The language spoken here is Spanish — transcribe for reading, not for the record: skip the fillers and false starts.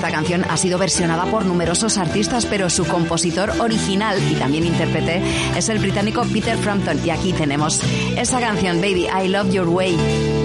Esta canción ha sido versionada por numerosos artistas, pero su compositor original y también intérprete es el británico Peter Frampton. Y aquí tenemos esa canción, Baby, I Love Your Way.